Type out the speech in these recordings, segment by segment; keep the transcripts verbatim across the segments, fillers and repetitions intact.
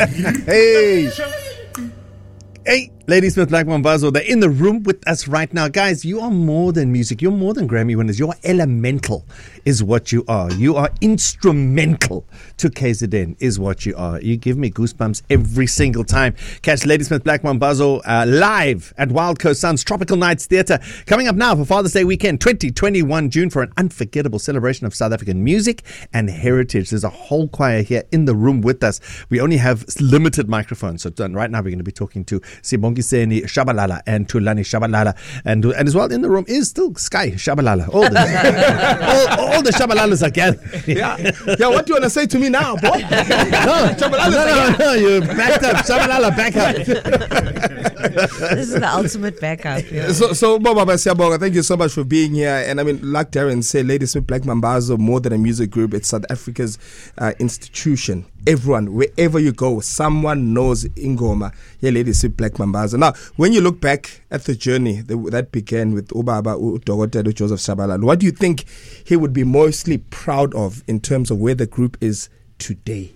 Hey. Hey, Ladysmith Black Mambazo, they're in the room with us right now. Guys, you are more than music. You're more than Grammy winners. You're elemental is what you are. You are instrumental to K Z N is what you are. You give me goosebumps every single time. Catch Ladysmith Black Mambazo uh, live at Wild Coast Suns Tropical Nights Theatre. Coming up now for Father's Day weekend, twenty twenty-one June, for an unforgettable celebration of South African music and heritage. There's a whole choir here in the room with us. We only have limited microphones. So right now we're going to be talking to Sibongiseni Shabalala and Thulani Shabalala, and and as well in the room is still Sky Shabalala. All the all, all the Shabalalas are gathered. Yeah, yeah. What do you want to say to me now, boy? No, Shabalala, no, no, no, you backed up. Shabalala, back up. This is the ultimate backup. Yeah. So, so Baba Siabonga, thank you so much for being here. And I mean, like Darren said, Ladysmith Black Mambazo, more than a music group, it's South Africa's uh, institution. Everyone, wherever you go, someone knows Ingoma. Yeah, Ladysmith Black Mambazo. Now, when you look back at the journey that, that began with Ubaba Udokotela Joseph Shabalala, what do you think he would be mostly proud of in terms of where the group is today?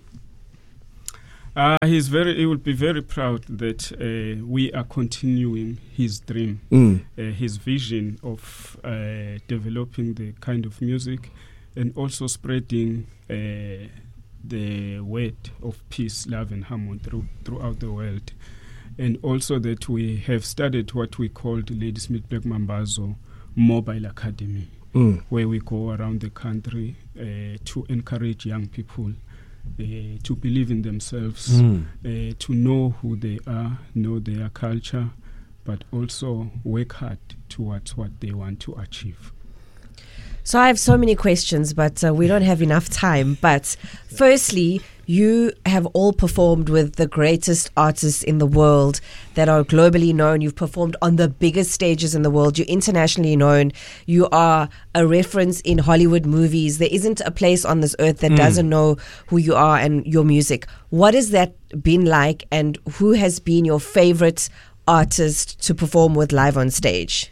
Uh, he's very. He will be very proud that uh, we are continuing his dream, mm. uh, his vision of uh, developing the kind of music, and also spreading uh, the word of peace, love, and harmony through, throughout the world, and also that we have started what we called Ladysmith Black Mambazo Mobile Academy, mm. where we go around the country uh, to encourage young people. Uh, to believe in themselves, mm. uh, to know who they are, know their culture, but also work hard towards what they want to achieve. So I have so many questions, but uh, we don't have enough time. But firstly, you have all performed with the greatest artists in the world that are globally known. You've performed on the biggest stages in the world. You're internationally known. You are a reference in Hollywood movies. There isn't a place on this earth that mm. doesn't know who you are and your music. What has that been like, and who has been your favorite artist to perform with live on stage?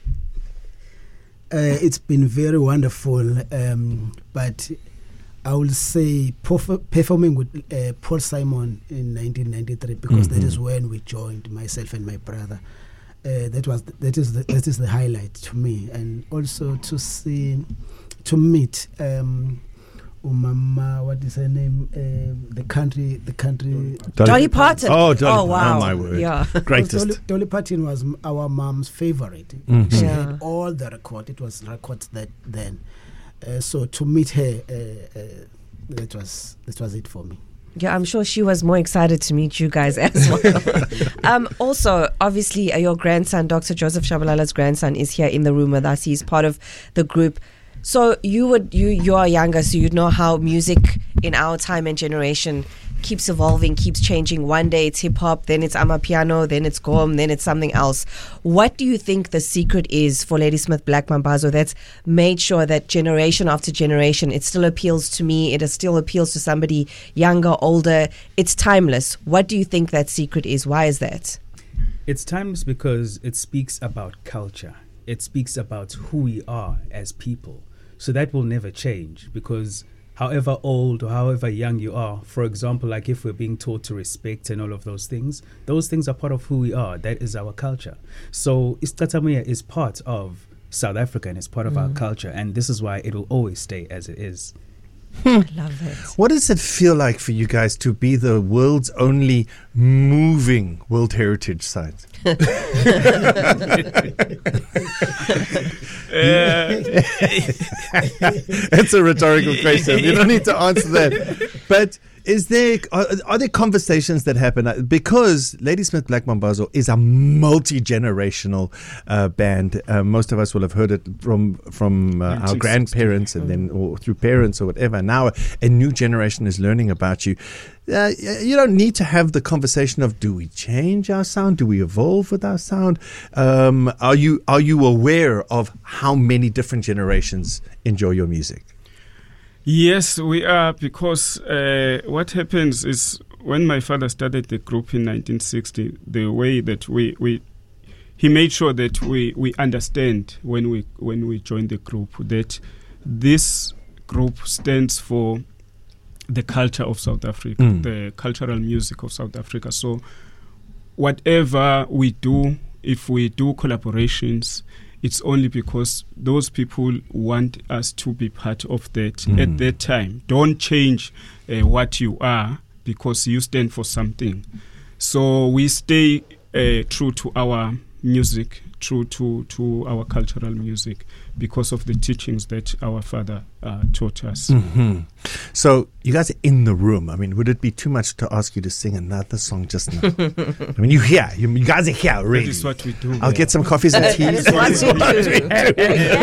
Uh, it's been very wonderful, um, but I will say perf- performing with uh, Paul Simon in nineteen ninety-three, because mm-hmm. that is when we joined, myself and my brother. Uh, that was that is the, that is the highlight to me, and also to see, to meet um, Umama, what is her name? Uh, the country, the country. Dolly, Dolly Parton. Oh, Dolly, oh wow! Oh my word! Yeah, greatest. Dolly, Dolly Parton was m- our mom's favorite. Mm-hmm. She yeah. had all the record. It was records that then. Uh, so to meet her, uh, uh, that was that was it for me. Yeah, I'm sure she was more excited to meet you guys as well. um, also, obviously, uh, your grandson, Doctor Joseph Shabalala's grandson, is here in the room with us. He's part of the group. So you would you you are younger, so you'd know how music in our time and generation keeps evolving, keeps changing. One day it's hip hop, then it's amapiano, then it's gqom, then it's something else. What do you think the secret is for Ladysmith Black Mambazo that's made sure that generation after generation it still appeals to me, it still appeals to somebody younger, older? It's timeless. What do you think that secret is? Why is that? It's timeless because it speaks about culture. It speaks about who we are as people. So that will never change, because however old or however young you are, for example, like if we're being taught to respect and all of those things, those things are part of who we are. That is our culture. So isicathamiya is part of South Africa and it's part of mm. our culture. And this is why it will always stay as it is. Hmm. I love it. What does it feel like for you guys to be the world's only moving World Heritage Site? Uh, It's a rhetorical question. You don't need to answer that. But is there are, are there conversations that happen? Because Ladysmith Black Mambazo is a multi-generational uh, band. Uh, most of us will have heard it from from uh, our grandparents and then or through parents or whatever. Now a new generation is learning about you. Uh, you don't need to have the conversation of, do we change our sound? Do we evolve with our sound? Um, are you are you aware of how many different generations enjoy your music? Yes, we are, because uh, what happens is when my father started the group in nineteen sixty, the way that we, we he made sure that we, we understand when we when we join the group that this group stands for the culture of South Africa, Mm. the cultural music of South Africa. So whatever we do, if we do collaborations, it's only because those people want us to be part of that Mm. at that time. Don't change uh, what you are because you stand for something. So we stay uh, true to our music, true to, to our cultural music, because of the teachings that our father uh, taught us. Mm-hmm. So you guys are in the room. I mean, would it be too much to ask you to sing another song just now? I mean, you here. You, you guys are here already. That is what we do. I'll get some coffees and That teas. is what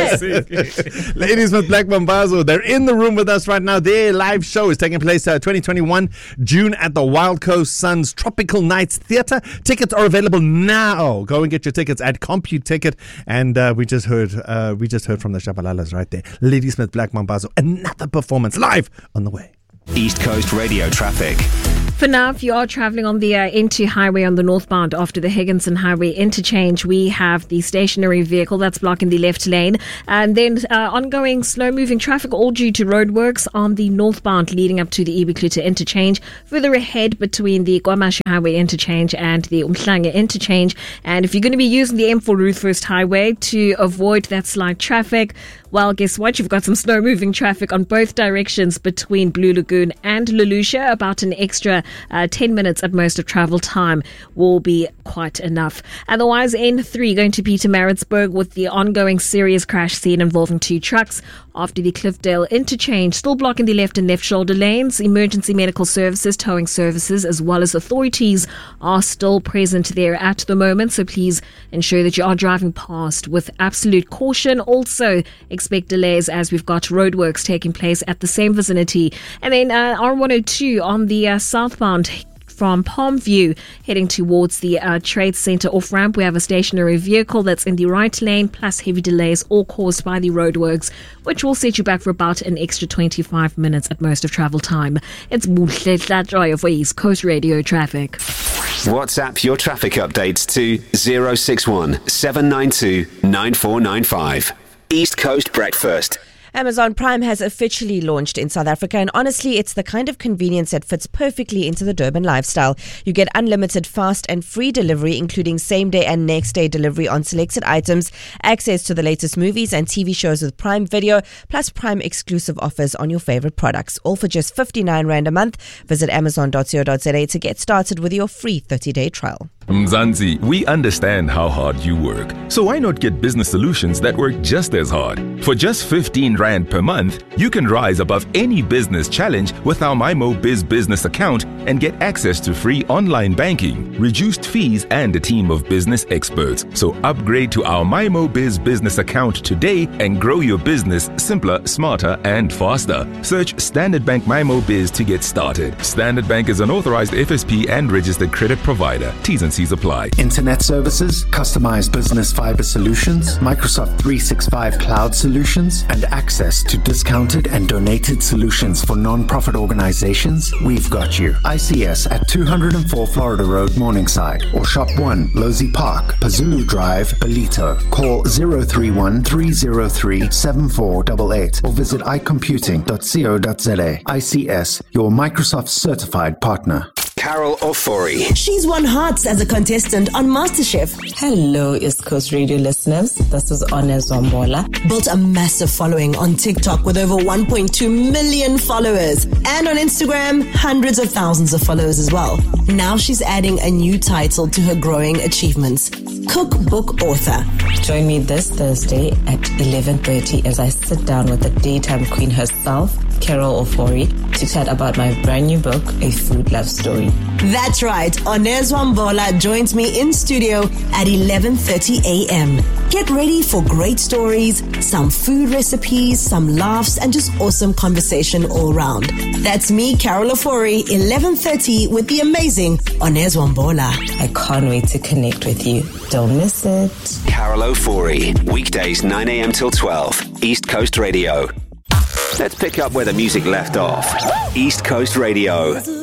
we do. Yes. Ladies with Black Mambazo, they're in the room with us right now. Their live show is taking place uh, twenty twenty-one, June at the Wild Coast Suns Tropical Nights Theatre. Tickets are available now. Go and get your tickets at CompuTicket. And uh, we just heard uh, we just heard from the Shabalalas right there. Ladysmith Black Mambazo, another performance live on the way. East Coast Radio traffic. For now, if you are travelling on the uh, Into Highway on the northbound after the Higginson Highway interchange, we have the stationary vehicle that's blocking the left lane. And then uh, ongoing slow-moving traffic, all due to roadworks on the northbound leading up to the Ibikluta interchange. Further ahead between the KwaMashu Highway interchange and the Umhlanga interchange. And if you're going to be using the M four Ruthfirst Highway to avoid that slight traffic, well, guess what? You've got some slow-moving traffic on both directions between Blue Lagoon and Lelusha. About an extra uh, ten minutes at most of travel time will be quite enough. Otherwise, N three going to Pietermaritzburg with the ongoing serious crash scene involving two trucks after the Cliffdale interchange, still blocking the left and left shoulder lanes. Emergency medical services, towing services, as well as authorities are still present there at the moment. So please ensure that you are driving past with absolute caution. Also, expect delays as we've got roadworks taking place at the same vicinity. And then uh, R one oh two on the uh, southbound from Palmview heading towards the uh, Trade Centre off-ramp. We have a stationary vehicle that's in the right lane, plus heavy delays, all caused by the roadworks, which will set you back for about an extra twenty-five minutes at most of travel time. It's Buhle Tlatroy for East Coast Radio Traffic. WhatsApp your traffic updates to zero six one seven nine two nine four nine five. East Coast Breakfast. Amazon Prime has officially launched in South Africa, and honestly, it's the kind of convenience that fits perfectly into the Durban lifestyle. You get unlimited fast and free delivery, including same-day and next-day delivery on selected items, access to the latest movies and T V shows with Prime Video, plus Prime exclusive offers on your favorite products, all for just fifty-nine rand a month. Visit amazon dot co dot za to get started with your free thirty-day trial. Mzansi, we understand how hard you work. So why not get business solutions that work just as hard? For just fifteen rand per month, you can rise above any business challenge with our MyMo Biz business account and get access to free online banking, reduced fees, and a team of business experts. So upgrade to our MyMo Biz business account today and grow your business simpler, smarter, and faster. Search Standard Bank MyMo Biz to get started. Standard Bank is an authorized F S P and registered credit provider. T's and C's apply. Internet services, customized business fiber solutions, Microsoft three sixty-five cloud solutions, and access to discounted and donated solutions for non-profit organizations. We've got you. I C S at two oh four Florida Road, Morningside, or Shop one, Losey Park, Pazulu Drive, Belito. Call zero three one three zero three seven four eight eight or visit i computing dot co dot za. I C S, your Microsoft certified partner. Carol Ofori. She's won hearts as a contestant on MasterChef. Hello, East Coast Radio listeners. This is Ones Wambola. Built a massive following on TikTok with over one point two million followers. And on Instagram, hundreds of thousands of followers as well. Now she's adding a new title to her growing achievements. Cookbook author. Join me this Thursday at eleven thirty as I sit down with the daytime queen herself, Carol Ofori, to chat about my brand new book, A Food Love Story. That's right. Ones Wambola joins me in studio at eleven thirty a.m. Get ready for great stories, some food recipes, some laughs, and just awesome conversation all round. That's me, Carol Ofori, eleven thirty with the amazing Ones Wambola. I can't wait to connect with you. Don't miss it. Carol Ofori, weekdays nine a.m. till twelve, East Coast Radio. Let's pick up where the music left off. East Coast Radio.